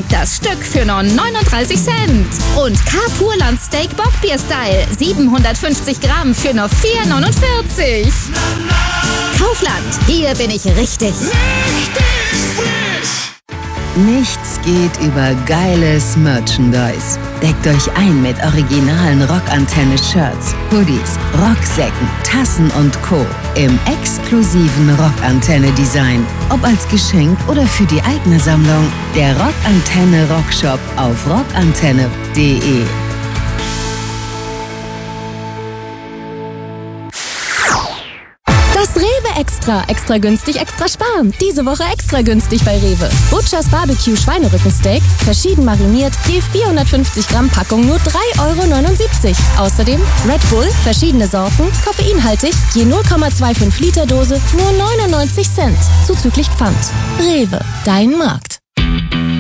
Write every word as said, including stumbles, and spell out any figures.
geschenkt das Stück für nur neununddreißig Cent. Und Carpurland Steak Bockbier Style, siebenhundertfünfzig Gramm für nur vier neunundvierzig. Kaufland, hier bin ich richtig. Richtig frisch! Nichts geht über geiles Merchandise. Deckt euch ein mit originalen Rockantenne-Shirts, Hoodies, Rocksäcken, Tassen und Co. im exklusiven Rockantenne-Design. Ob als Geschenk oder für die eigene Sammlung. Der Rockantenne Rockshop auf rockantenne punkt de. Das Rewe Extra. Extra günstig, extra sparen. Diese Woche extra günstig bei Rewe. Butchers Barbecue Schweinerückensteak, verschieden mariniert, je vierhundertfünfzig Gramm Packung nur drei Euro neunundsiebzig. Außerdem Red Bull, verschiedene Sorten, koffeinhaltig, je null Komma fünfundzwanzig Liter Dose, nur neunundneunzig Cent. Zuzüglich Pfand. Rewe, dein Markt.